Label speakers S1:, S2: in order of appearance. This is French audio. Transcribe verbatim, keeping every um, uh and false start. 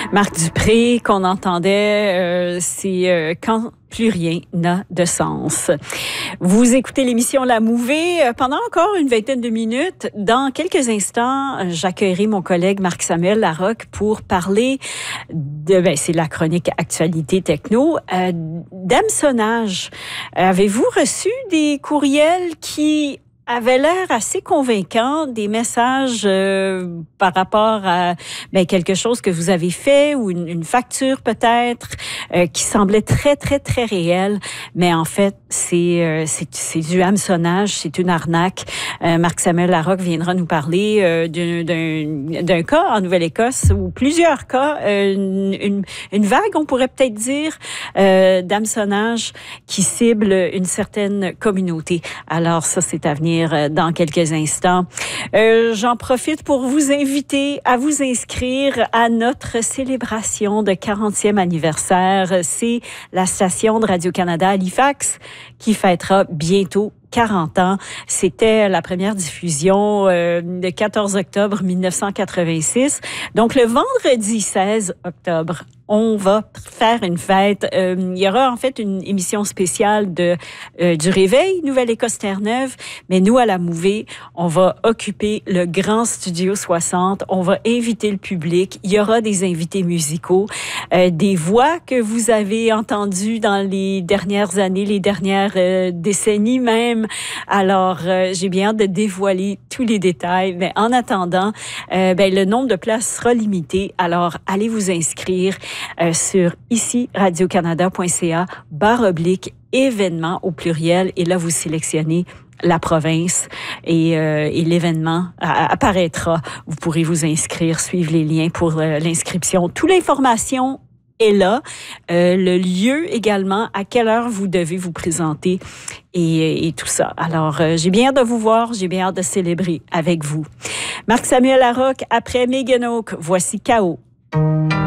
S1: Marc Dupré, qu'on entendait, euh, c'est euh, quand plus rien n'a de sens. Vous écoutez l'émission La Mouvée pendant encore une vingtaine de minutes. Dans quelques instants, j'accueillerai mon collègue Marc-Samuel Larocque pour parler de, ben, c'est la chronique Actualité Techno, euh, d'hameçonnage. Avez-vous reçu des courriels qui avait l'air assez convaincant, des messages euh, par rapport à ben, quelque chose que vous avez fait ou une, une facture peut-être euh, qui semblait très, très, très réelle. Mais en fait, c'est, euh, c'est, c'est du hameçonnage, c'est une arnaque. Euh, Marc-Samuel Larocque viendra nous parler euh, d'un, d'un, d'un cas en Nouvelle-Écosse ou plusieurs cas, euh, une, une, une vague, on pourrait peut-être dire, euh, d'hameçonnage qui cible une certaine communauté. Alors ça, c'est à venir dans quelques instants. Euh, j'en profite pour vous inviter à vous inscrire à notre célébration de quarantième anniversaire. C'est la station de Radio-Canada Halifax qui fêtera bientôt quarante ans. C'était la première diffusion euh, le quatorze octobre mille neuf cent quatre-vingt-six. Donc, le vendredi seize octobre, on va faire une fête. Euh, il y aura en fait une émission spéciale de euh, du Réveil, Nouvelle-Écosse Terre-Neuve. Mais nous, à La Mouvée, on va occuper le grand studio soixante. On va inviter le public. Il y aura des invités musicaux, euh, des voix que vous avez entendues dans les dernières années, les dernières euh, décennies même. Alors, euh, j'ai bien hâte de dévoiler tous les détails. Mais en attendant, euh, ben, le nombre de places sera limité. Alors, allez vous inscrire euh, sur ici radio canada point c a barre oblique événements au pluriel. Et là, vous sélectionnez la province et, euh, et l'événement apparaîtra. Vous pourrez vous inscrire, suivre les liens pour euh, l'inscription. Toute l'information est là. Euh, le lieu également, à quelle heure vous devez vous présenter et, et tout ça. Alors, euh, j'ai bien hâte de vous voir, j'ai bien hâte de célébrer avec vous. Marc-Samuel Larocque, après Megan Oak, voici K O.